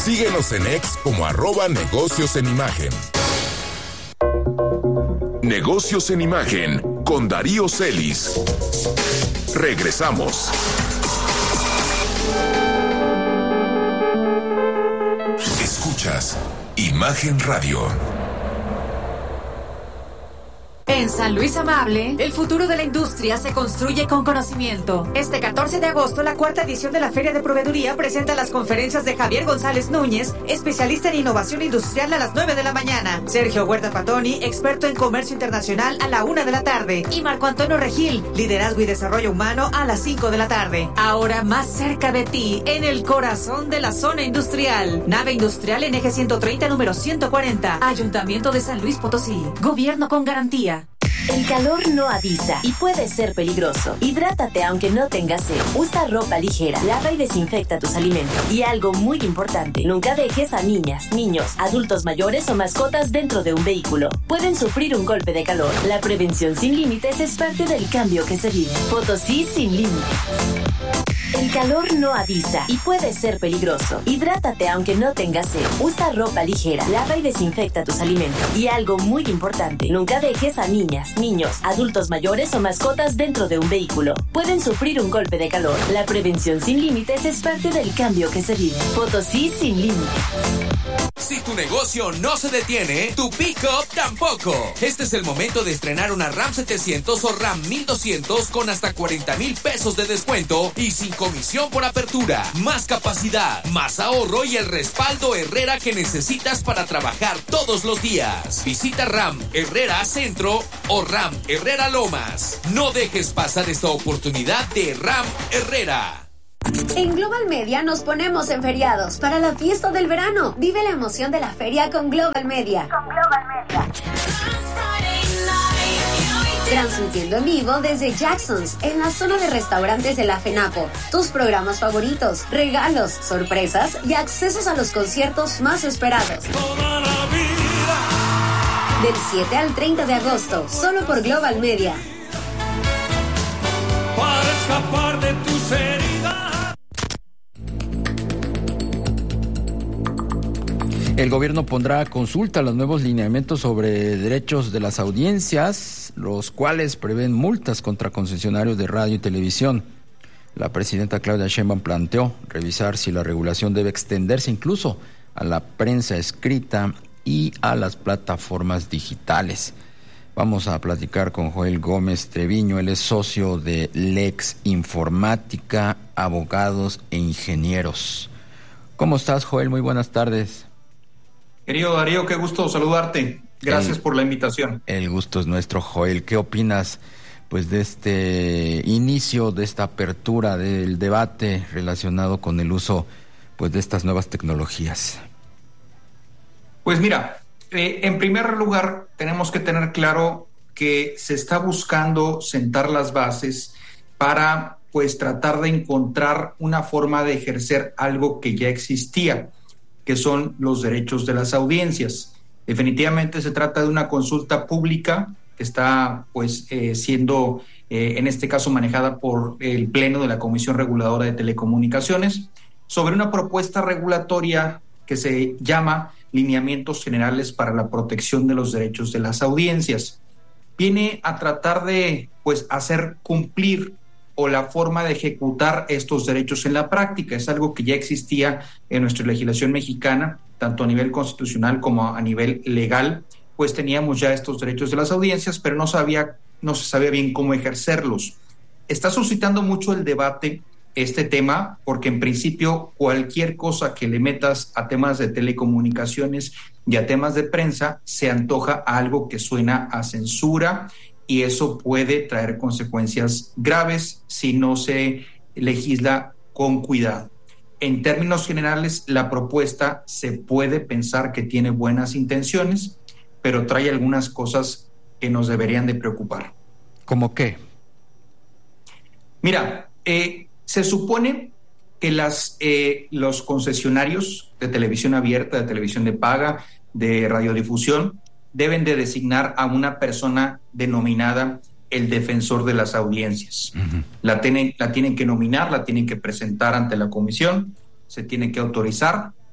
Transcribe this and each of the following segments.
Síguenos en X como @Negocios en Imagen. Negocios en Imagen con Darío Celis. Regresamos. Escuchas Imagen Radio. En San Luis Amable, el futuro de la industria se construye con conocimiento. Este 14 de agosto, la 4ª edición de la Feria de Proveeduría presenta las conferencias de Javier González Núñez, especialista en innovación industrial, a las 9 de la mañana. Sergio Huerta Patoni, experto en comercio internacional, a la 1 de la tarde. Y Marco Antonio Regil, liderazgo y desarrollo humano, a las 5 de la tarde. Ahora más cerca de ti, en el corazón de la zona industrial. Nave industrial en eje 130, número 140. Ayuntamiento de San Luis Potosí. Gobierno con garantía. El calor no avisa y puede ser peligroso. Hidrátate aunque no tengas sed. Usa ropa ligera, lava y desinfecta tus alimentos. Y algo muy importante, nunca dejes a niñas, niños, adultos mayores o mascotas dentro de un vehículo. Pueden sufrir un golpe de calor. La prevención sin límites es parte del cambio que se vive. Potosí sin límites. El calor no avisa y puede ser peligroso. Hidrátate aunque no tengas sed. Usa ropa ligera, lava y desinfecta tus alimentos. Y algo muy importante, nunca dejes a niñas, niños, adultos mayores o mascotas dentro de un vehículo. Pueden sufrir un golpe de calor. La prevención sin límites es parte del cambio que se vive. Potosí sin límites. Si tu negocio no se detiene, tu pick-up tampoco. Este es el momento de estrenar una Ram 700 o Ram 1200 con hasta 40,000 pesos de descuento y sin comisión por apertura. Más capacidad, más ahorro y el respaldo Herrera que necesitas para trabajar todos los días. Visita Ram Herrera Centro o Ram Herrera Lomas. No dejes pasar esta oportunidad de Ram Herrera. En Global Media nos ponemos en feriados para la fiesta del verano. Vive la emoción de la feria con Global Media. Transmitiendo en vivo desde Jackson's, en la zona de restaurantes de la FENAPO. Tus programas favoritos, regalos, sorpresas y accesos a los conciertos más esperados. Del 7 al 30 de agosto, solo por Global Media. Para escapar de tus heridas. El gobierno pondrá a consulta los nuevos lineamientos sobre derechos de las audiencias, los cuales prevén multas contra concesionarios de radio y televisión. La presidenta Claudia Sheinbaum planteó revisar si la regulación debe extenderse incluso a la prensa escrita y a las plataformas digitales. Vamos a platicar con Joel Gómez Treviño, él es socio de Lex Informática, abogados e ingenieros. ¿Cómo estás, Joel? Muy buenas tardes. Querido Darío, qué gusto saludarte. Gracias por la invitación. El gusto es nuestro, Joel. ¿Qué opinas pues de este inicio, de esta apertura del debate relacionado con el uso pues de estas nuevas tecnologías? Pues mira, en primer lugar tenemos que tener claro que se está buscando sentar las bases para pues tratar de encontrar una forma de ejercer algo que ya existía, que son los derechos de las audiencias. Definitivamente se trata de una consulta pública que está pues siendo en este caso manejada por el Pleno de la Comisión Reguladora de Telecomunicaciones sobre una propuesta regulatoria que se llama Lineamientos Generales para la Protección de los Derechos de las Audiencias. Viene a tratar de pues hacer cumplir o la forma de ejecutar estos derechos en la práctica. Es algo que ya existía en nuestra legislación mexicana, tanto a nivel constitucional como a nivel legal, pues teníamos ya estos derechos de las audiencias, pero no se sabía bien cómo ejercerlos. Está suscitando mucho el debate este tema, porque en principio cualquier cosa que le metas a temas de telecomunicaciones y a temas de prensa se antoja a algo que suena a censura, y eso puede traer consecuencias graves si no se legisla con cuidado. En términos generales, la propuesta se puede pensar que tiene buenas intenciones, pero trae algunas cosas que nos deberían de preocupar. ¿Cómo qué? Mira, se supone que los concesionarios de televisión abierta, de televisión de paga, de radiodifusión, deben de designar a una persona denominada el defensor de las audiencias. Uh-huh. La tienen que nominar, la tienen que presentar ante la comisión, se tiene que autorizar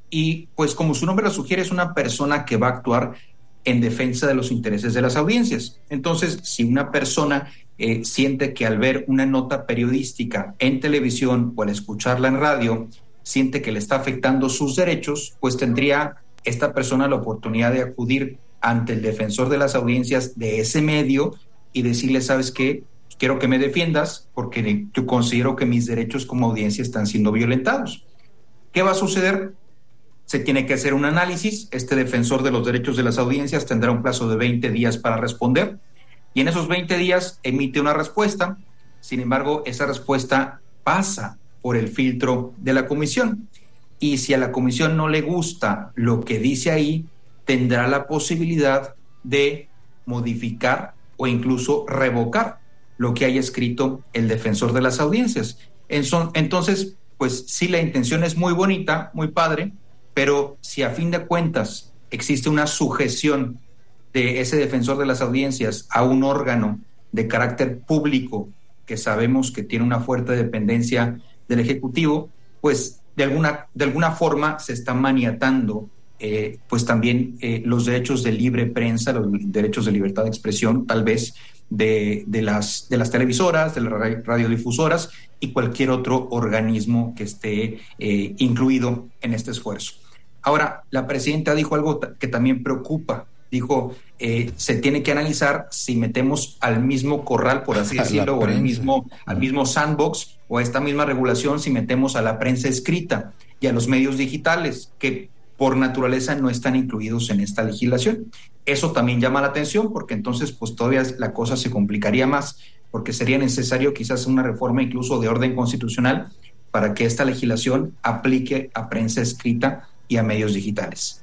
y pues como su nombre lo sugiere, es una persona que va a actuar en defensa de los intereses de las audiencias. Entonces, si una persona siente que al ver una nota periodística en televisión o al escucharla en radio, siente que le está afectando sus derechos, pues tendría esta persona la oportunidad de acudir ante el defensor de las audiencias de ese medio y decirle, ¿sabes qué? Quiero que me defiendas porque yo considero que mis derechos como audiencia están siendo violentados. ¿Qué va a suceder? Se tiene que hacer un análisis. Este defensor de los derechos de las audiencias tendrá un plazo de 20 días para responder y en esos 20 días emite una respuesta. Sin embargo, esa respuesta pasa por el filtro de la comisión y si a la comisión no le gusta lo que dice ahí, tendrá la posibilidad de modificar o incluso revocar lo que haya escrito el defensor de las audiencias. Entonces, pues sí, la intención es muy bonita, muy padre, pero si a fin de cuentas existe una sujeción de ese defensor de las audiencias a un órgano de carácter público que sabemos que tiene una fuerte dependencia del Ejecutivo, pues de alguna forma se está maniatando pues también los derechos de libre prensa, los derechos de libertad de expresión, tal vez de las televisoras, de las radiodifusoras y cualquier otro organismo que esté incluido en este esfuerzo. Ahora, la presidenta dijo algo que también preocupa. Dijo, se tiene que analizar si metemos al mismo corral, por así decirlo, o al mismo sandbox, o a esta misma regulación, si metemos a la prensa escrita y a los medios digitales, que por naturaleza no están incluidos en esta legislación. Eso también llama la atención, porque entonces pues todavía la cosa se complicaría más, porque sería necesario quizás una reforma incluso de orden constitucional para que esta legislación aplique a prensa escrita y a medios digitales.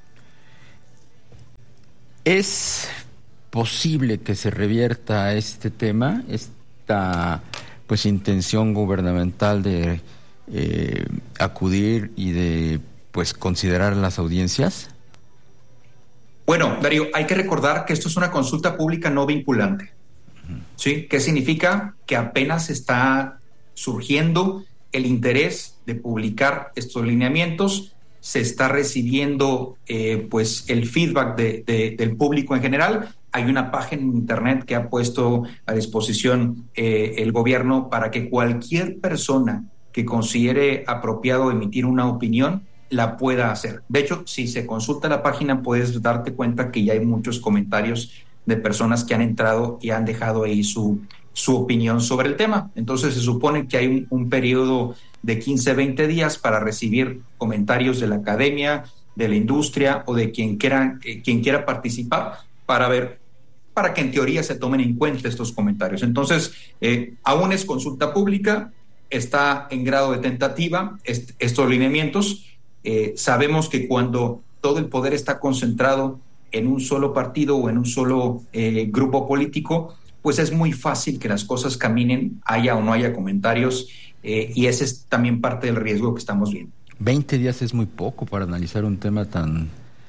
¿Es posible que se revierta este tema, esta pues intención gubernamental de acudir y de pues considerar las audiencias? Bueno, Darío, hay que recordar que esto es una consulta pública no vinculante. ¿Sí? ¿Qué significa? Que apenas está surgiendo el interés de publicar estos lineamientos, se está recibiendo pues el feedback del público en general. Hay una página en internet que ha puesto a disposición el gobierno para que cualquier persona que considere apropiado emitir una opinión la pueda hacer. De hecho, si se consulta la página, puedes darte cuenta que ya hay muchos comentarios de personas que han entrado y han dejado ahí su opinión sobre el tema. Entonces, se supone que hay un periodo de 15, 20 días para recibir comentarios de la academia, de la industria o de quien quiera participar para que en teoría se tomen en cuenta estos comentarios. Entonces, aún es consulta pública, está en grado de tentativa estos lineamientos. Sabemos que cuando todo el poder está concentrado en un solo partido o en un solo grupo político, pues es muy fácil que las cosas caminen, haya o no haya comentarios, y ese es también parte del riesgo que estamos viendo. 20 días es muy poco para analizar un tema tan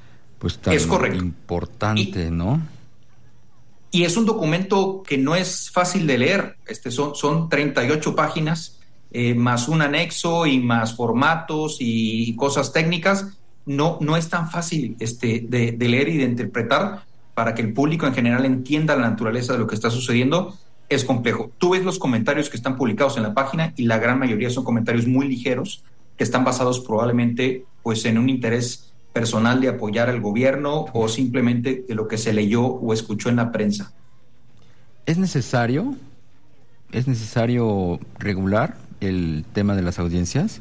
importante, ¿no? Y es un documento que no es fácil de leer. Son 38 páginas, más un anexo y más formatos y cosas técnicas. No es tan fácil de leer y de interpretar para que el público en general entienda la naturaleza de lo que está sucediendo. Es complejo. Tú ves los comentarios que están publicados en la página y la gran mayoría son comentarios muy ligeros que están basados probablemente pues en un interés personal de apoyar al gobierno o simplemente de lo que se leyó o escuchó en la prensa. ¿Es necesario regular el tema de las audiencias?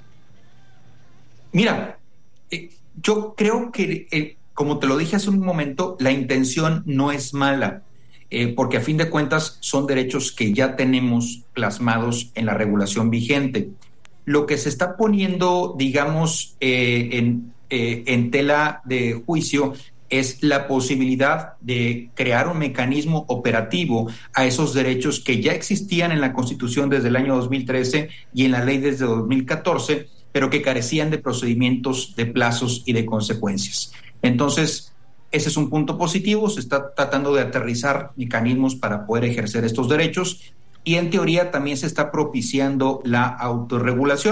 Mira, yo creo que, como te lo dije hace un momento, la intención no es mala, porque a fin de cuentas son derechos que ya tenemos plasmados en la regulación vigente. Lo que se está poniendo, digamos, en tela de juicio es la posibilidad de crear un mecanismo operativo a esos derechos que ya existían en la Constitución desde el año 2013 y en la ley desde 2014, pero que carecían de procedimientos, de plazos y de consecuencias. Entonces, ese es un punto positivo. Se está tratando de aterrizar mecanismos para poder ejercer estos derechos y en teoría también se está propiciando la autorregulación.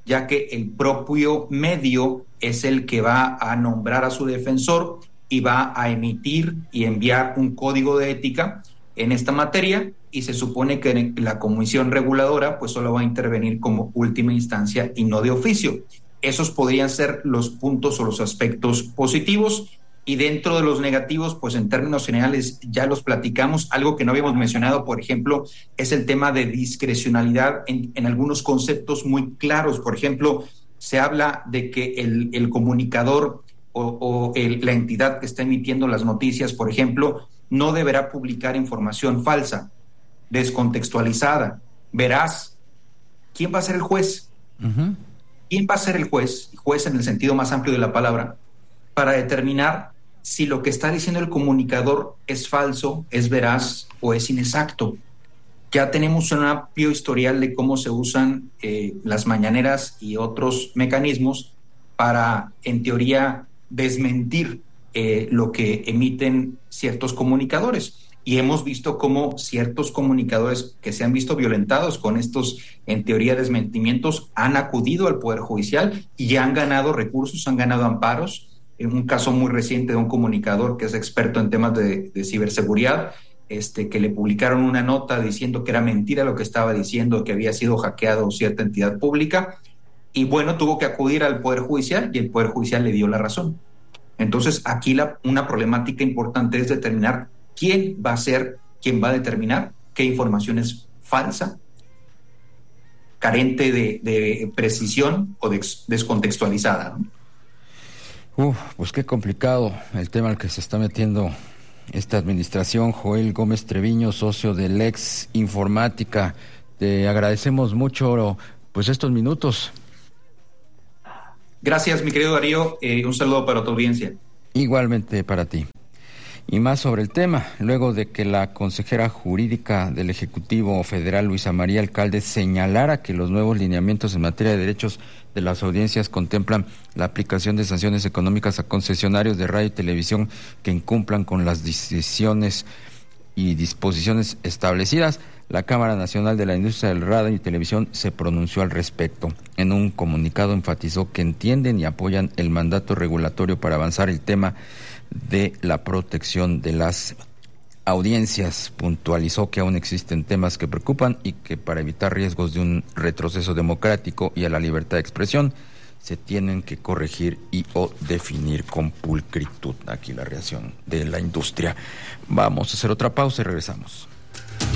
ya que el propio medio es el que va a nombrar a su defensor y va a emitir y enviar un código de ética en esta materia, y se supone que la comisión reguladora pues solo va a intervenir como última instancia y no de oficio. Esos podrían ser los puntos o los aspectos positivos, y dentro de los negativos, pues en términos generales ya los platicamos. Algo que no habíamos mencionado, por ejemplo, es el tema de discrecionalidad en algunos conceptos muy claros. Por ejemplo, se habla de que el comunicador la entidad que está emitiendo las noticias, por ejemplo, no deberá publicar información falsa, descontextualizada, veraz. ¿Quién va a ser el juez? Uh-huh. ¿Quién va a ser el juez? Juez en el sentido más amplio de la palabra, para determinar si lo que está diciendo el comunicador es falso, es veraz o es inexacto. Ya tenemos un amplio historial de cómo se usan las mañaneras y otros mecanismos para, en teoría, desmentir lo que emiten ciertos comunicadores. Y hemos visto cómo ciertos comunicadores que se han visto violentados con estos, en teoría, desmentimientos, han acudido al Poder Judicial y han ganado recursos, han ganado amparos. En un caso muy reciente de un comunicador que es experto en temas de ciberseguridad, que le publicaron una nota diciendo que era mentira lo que estaba diciendo, que había sido hackeado cierta entidad pública, y bueno, tuvo que acudir al Poder Judicial y el Poder Judicial le dio la razón. Entonces, aquí una problemática importante es determinar quién va a determinar qué información es falsa, carente de precisión o descontextualizada, ¿no? Pues qué complicado el tema al que se está metiendo esta administración. Joel Gómez Treviño, socio de Lex Informática, te agradecemos mucho pues estos minutos. Gracias, mi querido Darío, un saludo para tu audiencia. Igualmente para ti. Y más sobre el tema, luego de que la consejera jurídica del Ejecutivo Federal, Luisa María Alcalde, señalara que los nuevos lineamientos en materia de derechos de las audiencias contemplan la aplicación de sanciones económicas a concesionarios de radio y televisión que incumplan con las decisiones y disposiciones establecidas, la Cámara Nacional de la Industria del Radio y Televisión se pronunció al respecto. En un comunicado enfatizó que entienden y apoyan el mandato regulatorio para avanzar el tema de la protección de las audiencias. Puntualizó que aún existen temas que preocupan y que para evitar riesgos de un retroceso democrático y a la libertad de expresión se tienen que corregir y o definir con pulcritud. Aquí la reacción de la industria. Vamos a hacer otra pausa y regresamos.